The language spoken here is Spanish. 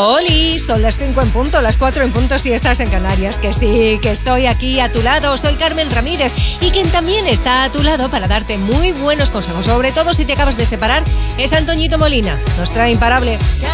Oli, son las 5 en punto, las 4 en punto si estás en Canarias. Que sí, que estoy aquí a tu lado. Soy Carmen Ramírez y quien también está a tu lado para darte muy buenos consejos, sobre todo si te acabas de separar, es Antoñito Molina, nuestra imparable.